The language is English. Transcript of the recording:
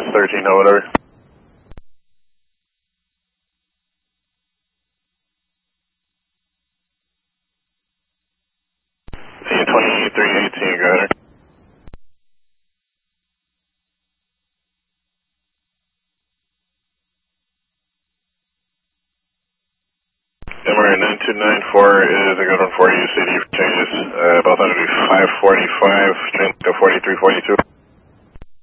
13, no, whatever. C2318, go ahead. Number 9294 is a good one for you, CD changes. Both under 545, train to 4342.